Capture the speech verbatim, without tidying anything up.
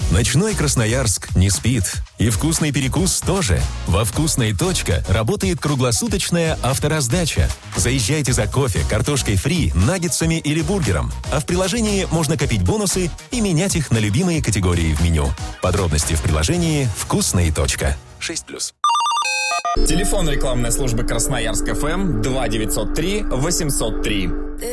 Ночной Красноярск не спит. И вкусный перекус тоже. Во «Вкусной. Точка» работает круглосуточная автораздача. Заезжайте за кофе, картошкой фри, наггетсами или бургером. А в приложении можно копить бонусы и менять их на любимые категории в меню. Подробности в приложении «Вкусной. Точка». шесть плюс. Телефон рекламной службы Красноярск ФМ два девятьсот три восемьсот три.